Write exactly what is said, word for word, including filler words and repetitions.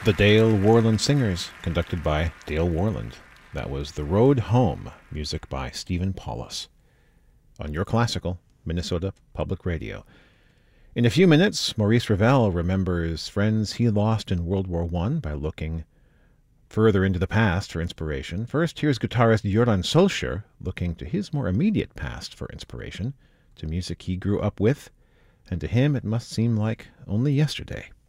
The Dale Worland Singers, conducted by Dale Worland. That was The Road Home, music by Stephen Paulus. On Your Classical, Minnesota Public Radio. In a few minutes, Maurice Ravel remembers friends he lost in World War One by looking further into the past for inspiration. First, here's guitarist Göran Solskjaer looking to his more immediate past for inspiration, to music he grew up with, and to him it must seem like only yesterday.